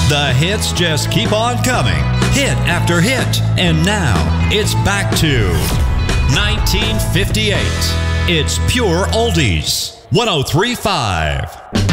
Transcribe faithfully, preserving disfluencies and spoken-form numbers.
The hits just keep on coming, hit after hit. And now, it's back to nineteen fifty-eight. It's Pure Oldies, one oh three point five.